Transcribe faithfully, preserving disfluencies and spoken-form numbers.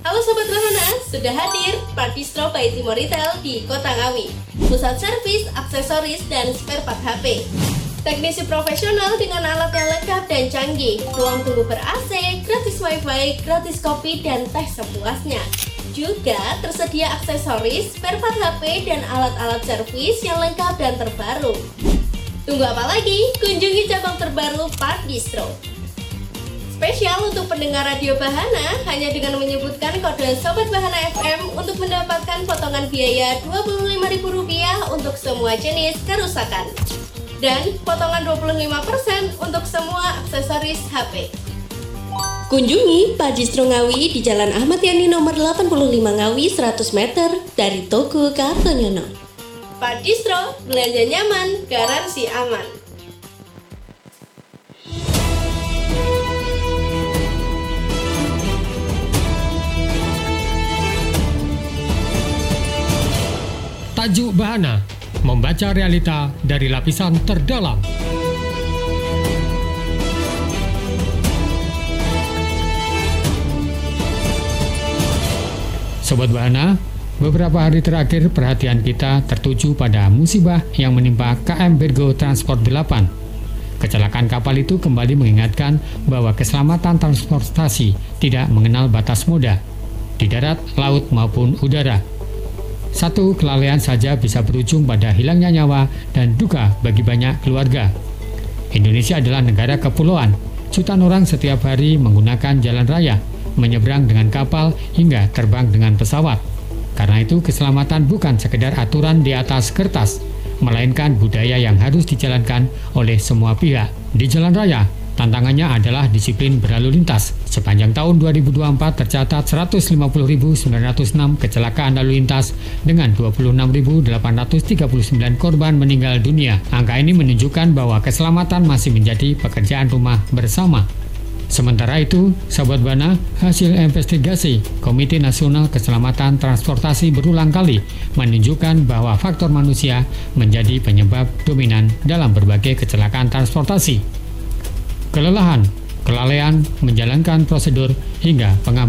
Halo Sobat Bahana, sudah hadir Part Distro by Timo Retail di Kota Ngawi. Pusat servis, aksesoris, dan spare part H P. Teknisi profesional dengan alat yang lengkap dan canggih. Ruang tunggu ber-A C, gratis wifi, gratis kopi, dan teh sepuasnya. Juga tersedia aksesoris, spare part H P, dan alat-alat servis yang lengkap dan terbaru. Tunggu apa lagi? Kunjungi cabang terbaru Part Distro. Spesial untuk pendengar Radio Bahana, hanya dengan menyebutkan kode Sobat Bahana F M untuk mendapatkan potongan biaya dua puluh lima ribu rupiah untuk semua jenis kerusakan. Dan potongan dua puluh lima persen untuk semua aksesoris H P. Kunjungi Part Distro Ngawi di Jalan Ahmad Yani nomor delapan puluh lima Ngawi, seratus meter dari Toko Kartonyono. Part Distro, belanja nyaman, garansi aman. Tajuk Bahana, membaca realita dari lapisan terdalam. Sobat Bahana, beberapa hari terakhir perhatian kita tertuju pada musibah yang menimpa K M Virgo Transport delapan. Kecelakaan kapal itu kembali mengingatkan bahwa keselamatan transportasi tidak mengenal batas moda, di darat, laut maupun udara. Satu kelalaian saja bisa berujung pada hilangnya nyawa dan duka bagi banyak keluarga. Indonesia adalah negara kepulauan. Jutaan orang setiap hari menggunakan jalan raya, menyeberang dengan kapal hingga terbang dengan pesawat. Karena itu keselamatan bukan sekedar aturan di atas kertas, melainkan budaya yang harus dijalankan oleh semua pihak. Di jalan raya, tantangannya adalah disiplin berlalu lintas. Sepanjang tahun dua ribu dua puluh empat tercatat seratus lima puluh ribu sembilan ratus enam kecelakaan lalu lintas dengan dua puluh enam ribu delapan ratus tiga puluh sembilan korban meninggal dunia. Angka ini menunjukkan bahwa keselamatan masih menjadi pekerjaan rumah bersama. Sementara itu, Sobat Bahana, hasil investigasi Komite Nasional Keselamatan Transportasi berulang kali menunjukkan bahwa faktor manusia menjadi penyebab dominan dalam berbagai kecelakaan transportasi. Kelelahan, kelalaian menjalankan prosedur hingga pengambilan